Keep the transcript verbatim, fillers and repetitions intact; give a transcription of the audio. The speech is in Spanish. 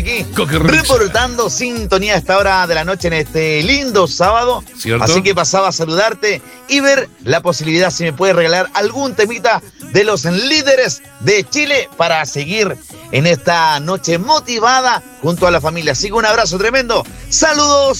aquí, reportando sintonía a esta hora de la noche en este lindo sábado. ¿Cierto? Así que pasaba a saludarte y ver la posibilidad si me puedes regalar algún temita de los líderes de Chile para seguir en esta noche motivada junto a la familia. Así que un abrazo tremendo. Saludos.